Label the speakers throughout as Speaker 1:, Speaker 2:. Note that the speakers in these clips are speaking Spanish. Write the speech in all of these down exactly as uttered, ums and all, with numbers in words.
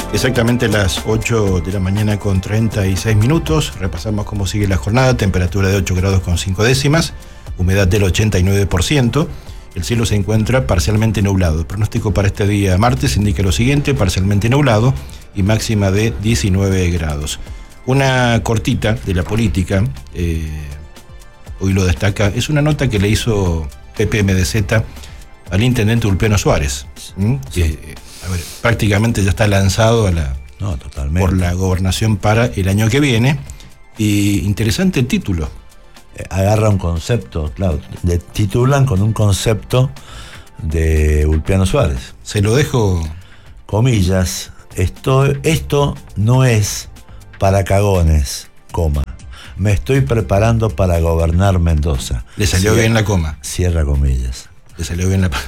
Speaker 1: Exactamente las ocho de la mañana con treinta y seis minutos. Repasamos cómo sigue la jornada. Temperatura de ocho grados con cinco décimas. Humedad del ochenta y nueve por ciento. El cielo se encuentra parcialmente nublado. El pronóstico para este día martes indica lo siguiente: parcialmente nublado y máxima de diecinueve grados. Una cortita de la política, eh, hoy lo destaca, es una nota que le hizo P P M D Z al intendente Ulpiano Suárez, ¿Mm?
Speaker 2: Sí.
Speaker 1: que a ver, prácticamente ya está lanzado a la,
Speaker 2: no, totalmente.
Speaker 1: por la gobernación para el año que viene. Y interesante el título.
Speaker 2: Agarra un concepto, claro, de, titulan con un concepto de Ulpiano Suárez.
Speaker 1: Se lo dejo.
Speaker 2: Comillas, esto, esto no es para cagones, coma. Me estoy preparando para gobernar Mendoza.
Speaker 1: Le salió
Speaker 2: Cierra,
Speaker 1: bien la coma.
Speaker 2: Cierra comillas.
Speaker 1: Le salió bien la...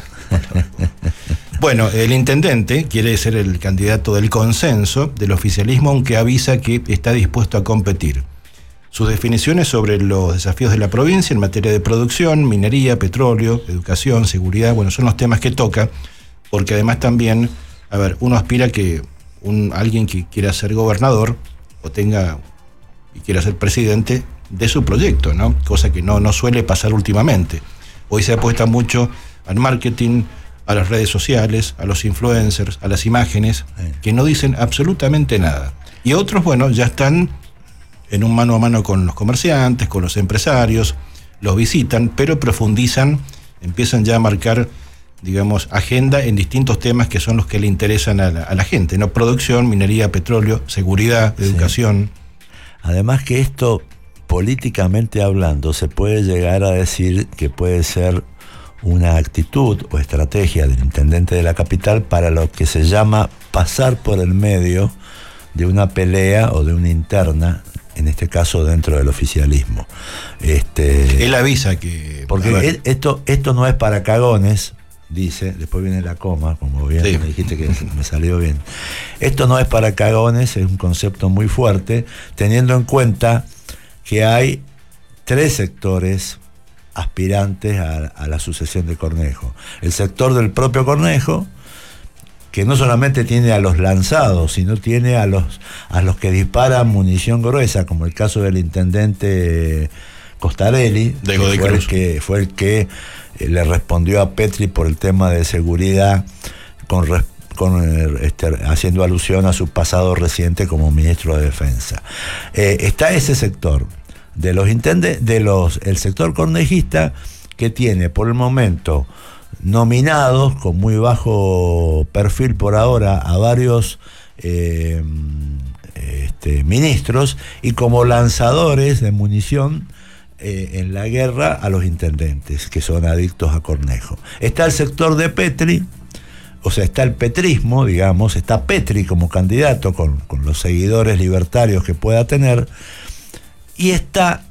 Speaker 1: Bueno, el intendente quiere ser el candidato del consenso del oficialismo, aunque avisa que está dispuesto a competir. Sus definiciones sobre los desafíos de la provincia en materia de producción, minería, petróleo, educación, seguridad, bueno, son los temas que toca, porque además también, a ver, uno aspira que un, alguien que quiera ser gobernador o tenga y quiera ser presidente de su proyecto, ¿no? Cosa que no, no suele pasar últimamente. Hoy se apuesta mucho al marketing, a las redes sociales, a los influencers, a las imágenes, que no dicen absolutamente nada. Y otros, bueno, ya están en un mano a mano con los comerciantes, con los empresarios, los visitan, pero profundizan, empiezan ya a marcar, digamos, agenda en distintos temas que son los que le interesan a la, a la gente, ¿no? Producción, minería, petróleo, seguridad,
Speaker 2: Sí.
Speaker 1: educación.
Speaker 2: Además que esto, políticamente hablando, se puede llegar a decir que puede ser una actitud o estrategia del intendente de la capital para lo que se llama pasar por el medio de una pelea o de una interna, en este caso dentro del oficialismo. Este,
Speaker 1: Él avisa que...
Speaker 2: porque esto, esto no es para cagones, dice, después viene la coma, como bien
Speaker 1: Sí.
Speaker 2: me dijiste que me salió bien. Esto no es para cagones, es un concepto muy fuerte, teniendo en cuenta que hay tres sectores aspirantes a, a la sucesión de Cornejo. El sector del propio Cornejo, que no solamente tiene a los lanzados, sino tiene a los, a los que disparan munición gruesa, como el caso del intendente Costarelli,
Speaker 1: de
Speaker 2: que fue, el
Speaker 1: Cruz.
Speaker 2: que fue el que le respondió a Petri por el tema de seguridad, con, con este, haciendo alusión a su pasado reciente como ministro de Defensa. Eh, está ese sector de los intendentes, de los, el sector cornejista, que tiene por el momento nominados con muy bajo perfil por ahora a varios eh, este, ministros y como lanzadores de munición eh, en la guerra a los intendentes que son adictos a Cornejo. Está el sector de Petri, o sea, está el petrismo, digamos, está Petri como candidato con, con los seguidores libertarios que pueda tener, y está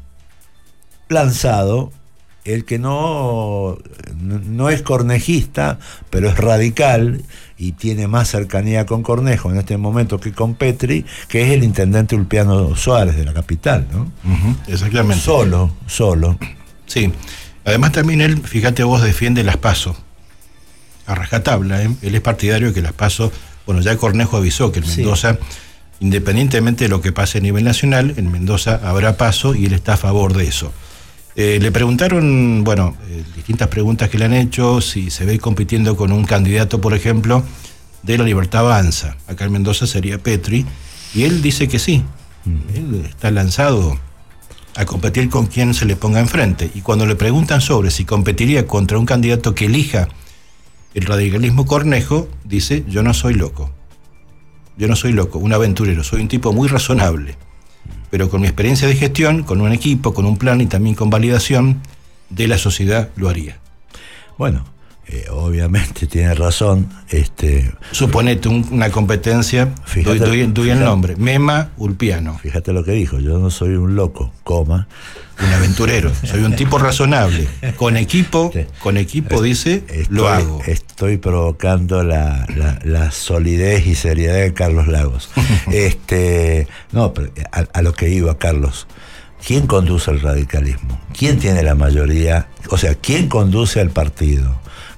Speaker 2: lanzado el que no, no es cornejista, pero es radical y tiene más cercanía con Cornejo en este momento que con Petri, que es el intendente Ulpiano Suárez de la capital, ¿no?
Speaker 1: Uh-huh, exactamente.
Speaker 2: Solo, solo.
Speaker 1: Sí. Además también él, fíjate vos, defiende las PASO. A rajatabla, ¿eh? Él es partidario de que las PASO, bueno, ya Cornejo avisó que en Mendoza, sí, independientemente de lo que pase a nivel nacional, en Mendoza habrá PASO y él está a favor de eso. Eh, le preguntaron, bueno, eh, distintas preguntas que le han hecho, si se ve compitiendo con un candidato, por ejemplo, de La Libertad Avanza. Acá en Mendoza sería Petri, y él dice que sí. Mm. Él está lanzado a competir con quien se le ponga enfrente. Y cuando le preguntan sobre si competiría contra un candidato que elija el radicalismo Cornejo, dice: yo no soy loco. Yo no soy loco, un aventurero, soy un tipo muy razonable. Pero con mi experiencia de gestión, con un equipo, con un plan y también con validación de la sociedad, lo haría.
Speaker 2: Bueno, eh, obviamente tiene razón. Este,
Speaker 1: Suponete un, una competencia, fíjate, doy, doy, doy fíjate, el nombre, Mema Ulpiano.
Speaker 2: Fíjate lo que dijo: yo no soy un loco, coma.
Speaker 1: Un aventurero, soy un tipo razonable. Con equipo, con equipo dice,
Speaker 2: estoy,
Speaker 1: lo hago.
Speaker 2: Estoy provocando la, la, la solidez y seriedad de Carlos Lagos. este, no, pero a, a lo que iba, Carlos. ¿Quién conduce el radicalismo? ¿Quién tiene la mayoría? O sea, ¿quién conduce al partido?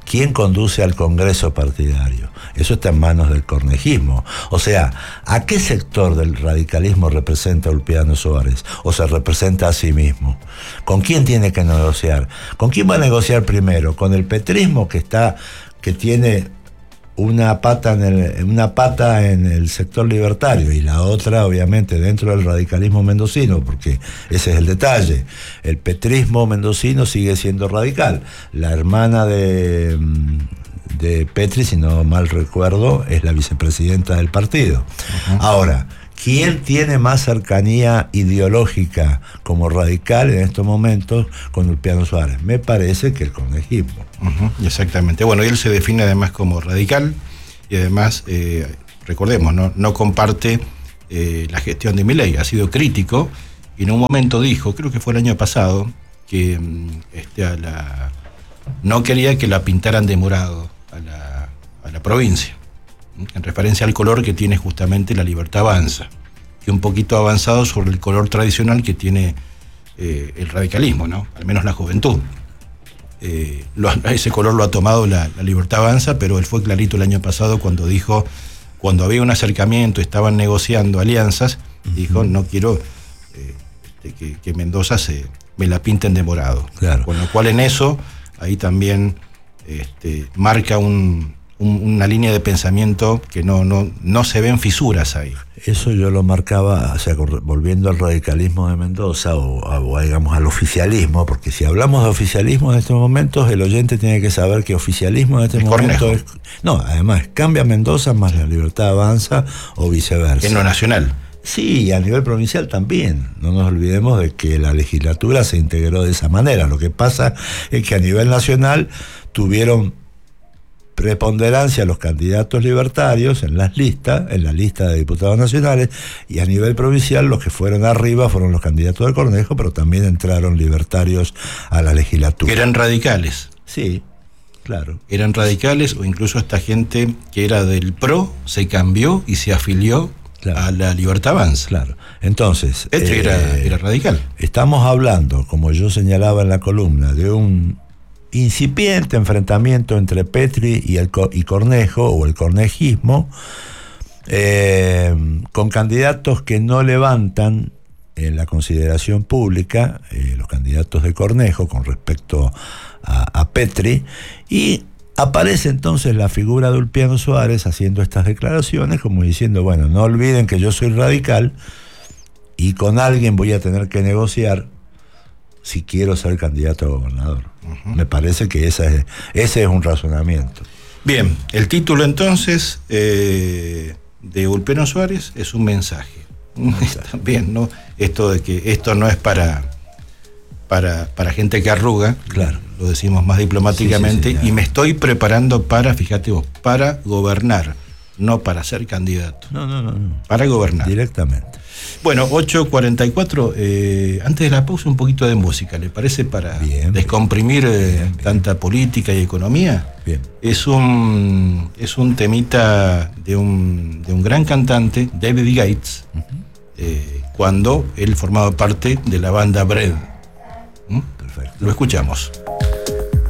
Speaker 2: ¿Quién conduce al Congreso partidario? Eso está en manos del cornejismo. O sea, ¿a qué sector del radicalismo representa Ulpiano Suárez? ¿O se representa a sí mismo? ¿Con quién tiene que negociar? ¿Con quién va a negociar primero? ¿Con el petrismo que está, que tiene una pata en el, una pata en el sector libertario y la otra obviamente dentro del radicalismo mendocino, porque ese es el detalle? El petrismo mendocino sigue siendo radical. La hermana de, de Petri, si no mal recuerdo, es la vicepresidenta del partido. Uh-huh. Ahora, ¿quién tiene más cercanía ideológica como radical en estos momentos con Ulpiano Suárez? Me parece que el cornejismo.
Speaker 1: Uh-huh, exactamente. Bueno, él se define además como radical y además, eh, recordemos, no, no comparte eh, la gestión de Milei. Ha sido crítico y en un momento dijo, creo que fue el año pasado, que este, a la, no quería que la pintaran de morado a la, a la provincia, en referencia al color que tiene justamente La Libertad Avanza, y un poquito avanzado sobre el color tradicional que tiene eh, el radicalismo, ¿no? Al menos la juventud. Eh, lo, ese color lo ha tomado la, la Libertad Avanza, pero él fue clarito el año pasado cuando dijo, cuando había un acercamiento, estaban negociando alianzas, uh-huh. dijo, no quiero eh, que, que Mendoza se, me la pinten de morado.
Speaker 2: Claro.
Speaker 1: Con lo cual en eso, ahí también este, marca un... una línea de pensamiento que no, no, no se ven fisuras ahí.
Speaker 2: Eso yo lo marcaba, o sea, volviendo al radicalismo de Mendoza o, o digamos al oficialismo, porque si hablamos de oficialismo en estos momentos, el oyente tiene que saber que oficialismo en este el momento Cornejo. es... No, además, cambia Mendoza más La Libertad Avanza o viceversa.
Speaker 1: En lo nacional.
Speaker 2: Sí, y a nivel provincial también. No nos olvidemos de que la legislatura se integró de esa manera. Lo que pasa es que a nivel nacional tuvieron preponderancia los candidatos libertarios en las listas, en la lista de diputados nacionales, y a nivel provincial los que fueron arriba fueron los candidatos del Cornejo, pero también entraron libertarios a la legislatura.
Speaker 1: Eran radicales.
Speaker 2: Sí, claro.
Speaker 1: Eran radicales, o incluso esta gente que era del P R O se cambió y se afilió claro. a la Libertad Avanza.
Speaker 2: Claro. Entonces,
Speaker 1: este eh, era, era radical.
Speaker 2: Estamos hablando, como yo señalaba en la columna, de un incipiente enfrentamiento entre Petri y, el, y Cornejo, o el cornejismo, eh, con candidatos que no levantan en la consideración pública, eh, los candidatos de Cornejo con respecto a, a Petri, y aparece entonces la figura de Ulpiano Suárez haciendo estas declaraciones como diciendo, bueno, no olviden que yo soy radical y con alguien voy a tener que negociar si quiero ser candidato a gobernador. Uh-huh. Me parece que esa es, ese es un razonamiento.
Speaker 1: Bien, el título entonces eh, de Ulpiano Suárez es un mensaje. Un mensaje. También, ¿no? Esto de que esto no es para, para, para gente que arruga,
Speaker 2: claro.
Speaker 1: Lo decimos más diplomáticamente, sí, sí, sí, y me estoy preparando para, fíjate vos, para gobernar, no para ser candidato.
Speaker 2: No, no, no. no.
Speaker 1: Para gobernar.
Speaker 2: Directamente.
Speaker 1: Bueno, ocho cuarenta y cuatro, eh, antes de la pausa un poquito de música, ¿le parece? Para bien, descomprimir bien, eh, bien. tanta política y economía.
Speaker 2: Bien.
Speaker 1: Es un, es un temita de un, de un gran cantante, David Gates, uh-huh. eh, cuando él formaba parte de la banda Bread. ¿Mm?
Speaker 2: Perfecto.
Speaker 1: Lo escuchamos.